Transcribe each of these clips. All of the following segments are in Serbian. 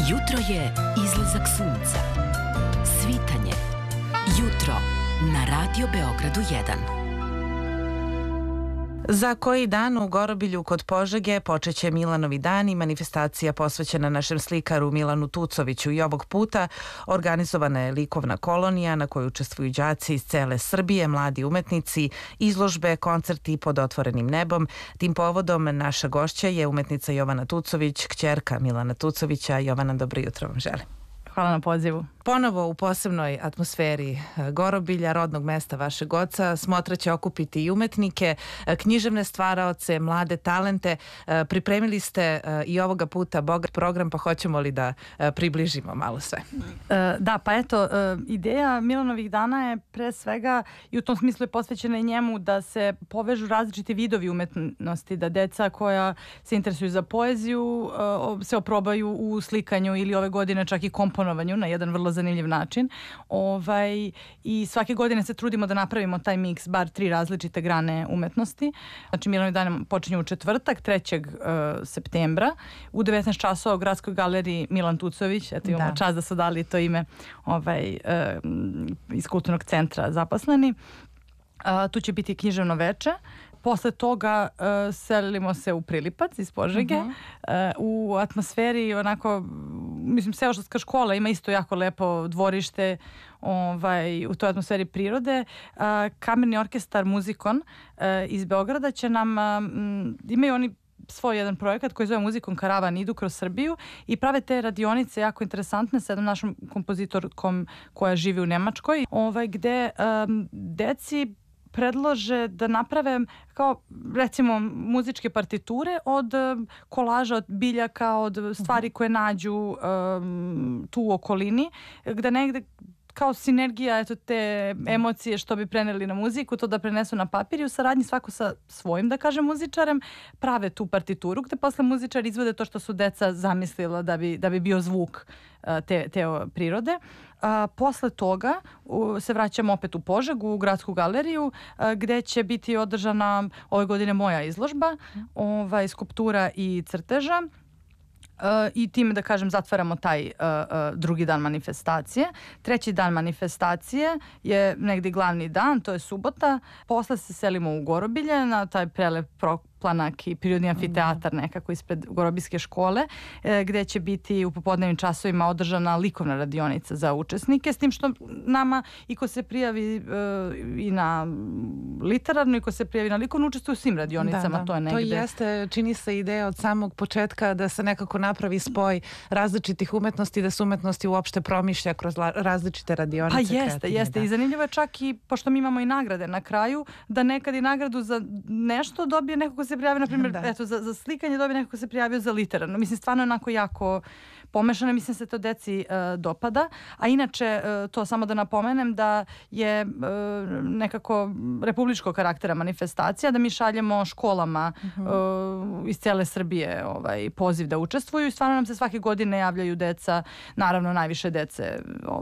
Jutro je izlazak sunca. Svitanje. Jutro na Radio Beogradu 1. Za koji dan u Gorobilju kod Požege počeće Milanovi dani, manifestacija posvećena našem slikaru Milanu Tucoviću i ovog puta organizovana je likovna kolonija na kojoj učestvuju đaci iz cele Srbije, mladi umetnici, izložbe, koncerti pod otvorenim nebom. Tim povodom naša gošća je umetnica Jovana Tucović, kćerka Milana Tucovića. Jovana, dobro jutro vam želim. Hvala na pozivu. Ponovo u posebnoj atmosferi Gorobilja, rodnog mesta vašeg oca, smotra će okupiti i umetnike, književne stvaraoce, mlade talente. Pripremili ste i ovoga puta bogat program, pa hoćemo li da približimo malo sve? Da, pa eto, ideja Milanovih dana je pre svega i u tom smislu je posvećena i njemu da se povežu različiti vidovi umetnosti, da deca koja se interesuju za poeziju se oprobaju u slikanju ili ove godine čak i komponovanju na jedan vrlo zanimljiv način. I svake godine se trudimo da napravimo taj miks, bar 3 različite grane umetnosti. Znači, Milanovi dani počinju u četvrtak, 3. septembra, u 19 časova u Gradskoj galeriji Milan Tucović. Eto, imamo čast da su dali to ime iz Kulturnog centra zaposleni. Tu će biti književno veče. Posle toga selimo se u Prilipac iz Požege. U atmosferi onako, mislim, seoštovska škola ima isto jako lepo dvorište u toj atmosferi prirode. Kamerni orkestar Muzikon iz Beograda će nam, imaju oni svoj jedan projekat koji zove Muzikon Karavan, idu kroz Srbiju i prave te radionice jako interesantne sa jednom našom kompozitorkom koja živi u Nemačkoj, gde deci predlože da naprave kao recimo muzičke partiture od kolaža, od biljaka, od stvari koje nađu tu u okolini, gde negde kao sinergija, eto, te emocije što bi preneli na muziku, to da prenesu na papir i u saradnji svako sa svojim, da kažem, muzičarem, prave tu partituru gde posle muzičar izvode to što su deca zamislila da bi bio zvuk te prirode. Posle toga se vraćamo opet u Požegu, u Gradsku galeriju, gde će biti održana ove godine moja izložba, skulptura i crteža. I time, da kažem, zatvaramo taj drugi dan manifestacije. Treći dan manifestacije je negdje glavni dan, to je subota. Posle se selimo u Gorobilje na taj prelep planak i prirodni amfiteatar nekako ispred Gorobiljske škole, gde će biti u popodnevnim časovima održana likovna radionica za učesnike, s tim što nama i ko se prijavi i na literarnu i ko se prijavi na likovnu učestvuju u svim radionicama. To je negde. To jeste, čini se ideja od samog početka da se nekako napravi spoj različitih umetnosti, da se umetnosti uopšte promišlja kroz različite radionice. Pa jeste. I zanimljivo je čak i, pošto mi imamo i nagrade na kraju, da nekad i nagradu za nešto dobije neko ko se prijavio, na primjer, eto, za slikanje dobije neko ko se prijavio za literarno. Mislim, stvarno je onako jako pomešano, mislim se to deci dopada. A inače, to samo da napomenem da je nekako republičkog karaktera manifestacija, da mi šaljemo školama iz cele Srbije poziv da učestvuju i stvarno nam se svake godine javljaju deca, naravno najviše dece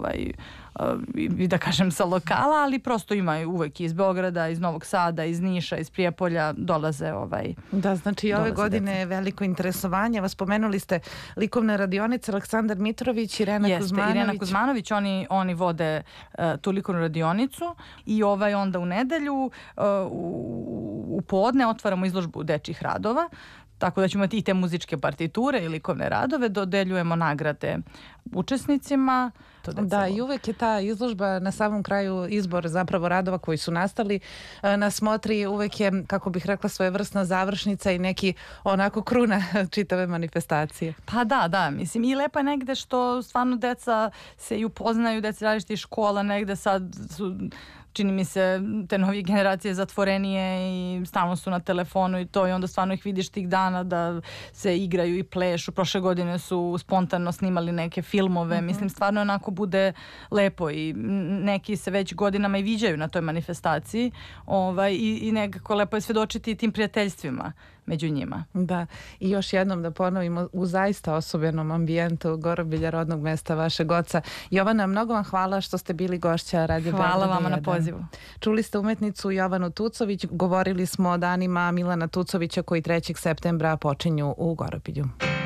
i da kažem sa lokala, ali prosto imaju uvek iz Beograda, iz Novog Sada, iz Niša, iz Prijepolja dolaze Da, znači i ove godine je veliko interesovanje. Vas spomenuli ste likovne radionice, Aleksandar Mitrović, Irena Kuzmanović. Irena Kuzmanović, oni vode tu likovnu radionicu i onda u nedelju u podne otvaramo izložbu dečjih radova. Tako da ćemo imati i te muzičke partiture i likovne radove, dodeljujemo nagrade učesnicima. Da, i uvek je ta izložba na samom kraju izbor zapravo radova koji su nastali na smotri, uvek je, kako bih rekla, svojevrsna završnica i neki onako kruna čitave manifestacije. Pa da, mislim, i lepo je negde što stvarno deca se i upoznaju, deca različitih škola, negde sad su, čini mi se, te novije generacije zatvorenije i stalno su na telefonu i to, i onda stvarno ih vidiš tih dana da se igraju i plešu. Prošle godine su spontano snimali neke filmove, mislim, stvarno onako bude lepo i neki se već godinama i viđaju na toj manifestaciji i nekako lepo je svedočiti tim prijateljstvima među njima. Da, i još jednom da ponovimo, u zaista osobenom ambijentu Gorobilja, rodnog mesta vašeg oca. Jovana, mnogo vam hvala što ste bili gošća Radio Beograda 1. Hvala vama na pozivu. Čuli ste umetnicu Jovanu Tucović, govorili smo o danima Milana Tucovića koji 3. septembra počinju u Gorobilju.